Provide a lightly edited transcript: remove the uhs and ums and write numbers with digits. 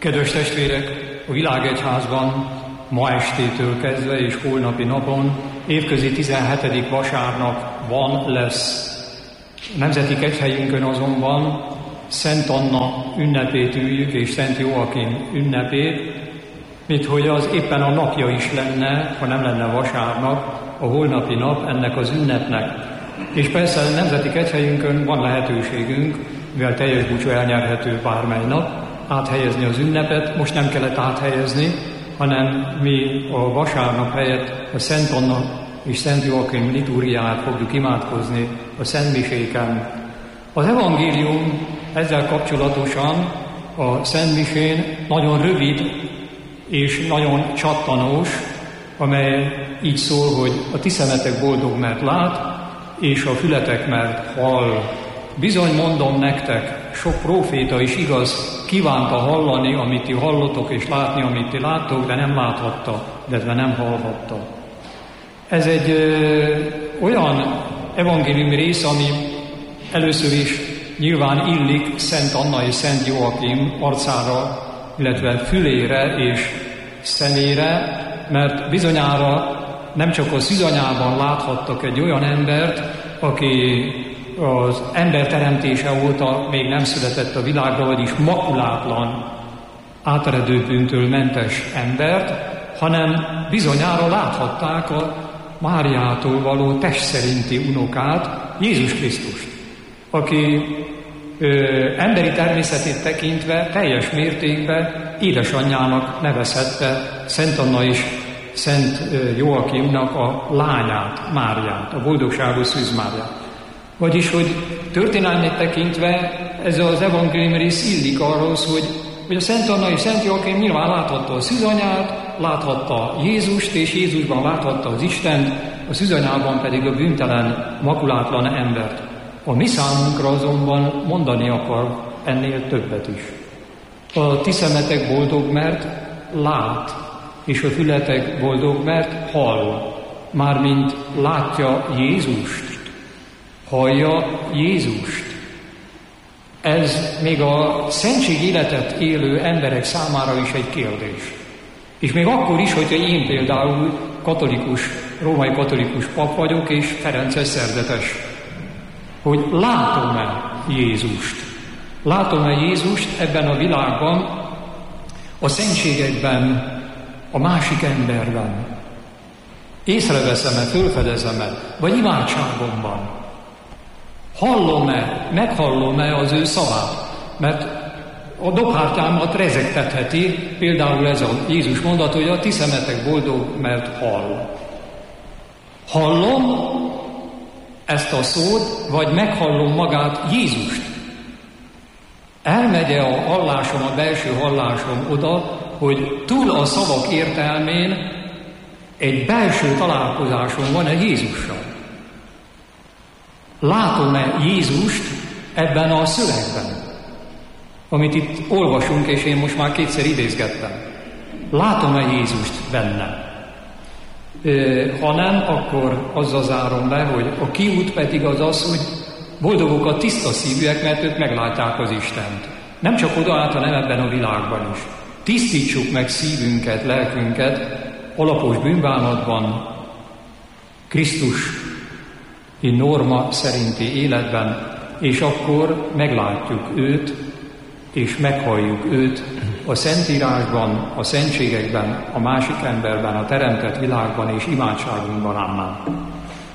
Kedves testvérek, a Világegyházban ma estétől kezdve és holnapi napon évközi 17. vasárnap lesz. Nemzeti kegyhelyünkön azonban Szent Anna ünnepét üljük és Szent Joachim ünnepét, mint hogy az éppen a napja is lenne, ha nem lenne vasárnap, a holnapi nap ennek az ünnepnek. És persze a nemzeti kegyhelyünkön van lehetőségünk, mivel teljes búcsú elnyerhető bármely nap, áthelyezni az ünnepet. Most nem kellett áthelyezni, hanem mi a vasárnap helyett a Szent Anna és Szent Joachim liturgiát fogjuk imádkozni a szentmiséken. Az evangélium ezzel kapcsolatosan a szentmisén nagyon rövid és nagyon csattanós, amely így szól, hogy a ti szemetek boldog, mert lát, és a fületek, mert hall. Bizony mondom nektek, sok próféta is igaz, kívánta hallani, amit ti hallotok, és látni, amit ti láttok, de nem láthatta, de nem hallhatta. Ez egy olyan evangéliumi rész, ami először is nyilván illik Szent Anna és Szent Joachim arcára, illetve fülére és szemére, mert bizonyára nem csak a szűzanyában láthattak egy olyan embert, aki az ember teremtése óta még nem született a világra, vagyis makulátlan, áteredő bűntől mentes embert, hanem bizonyára láthatták a Máriától való test szerinti unokát, Jézus Krisztust, aki emberi természetét tekintve teljes mértékben édesanyjának nevezhette Szent Anna és Szent Joachimnak a lányát, Máriát, a boldogságos Szűz Máriát. Vagyis, hogy történelmét tekintve ez az evangélium rész illik arról, hogy a Szent Anna és Szent Joachim nyilván láthatta a szűzanyát, láthatta Jézust, és Jézusban láthatta az Istent, a szűzanyában pedig a bűntelen, makulátlan embert. A mi számunkra azonban mondani akar ennél többet is. A ti szemetek boldog, mert lát, és a fületek boldog, mert hall. Mármint látja Jézust, hallja Jézust. Ez még a szentség életet élő emberek számára is egy kérdés. És még akkor is, hogyha én például római katolikus pap vagyok, és ferences szerzetes, hogy látom-e Jézust? Látom-e Jézust ebben a világban, a szentségekben, a másik emberben? Észreveszem-e, fölfedezem-e, vagy imádságomban? Hallom-e, meghallom-e az ő szavát? Mert a dobhártyámat rezegtetheti, például ez a Jézus mondat, hogy a ti szemetek boldog, mert hall. Hallom ezt a szót, vagy meghallom magát Jézust? Elmegy-e a hallásom, a belső hallásom oda, hogy túl a szavak értelmén egy belső találkozásom van-e Jézussal? Látom-e Jézust ebben a szövegben, amit itt olvasunk, és én most már kétszer idézgettem? Látom-e Jézust benne? Ha nem, akkor azzal zárom le, hogy a kiút pedig az, hogy boldogok a tiszta szívűek, mert ők meglátják az Istent. Nem csak oda át, hanem ebben a világban is. Tisztítsuk meg szívünket, lelkünket alapos bűnbánatban, Krisztus norma szerinti életben, és akkor meglátjuk őt, és meghalljuk őt a Szentírásban, a szentségekben, a másik emberben, a teremtett világban és imádságunkban. Amen.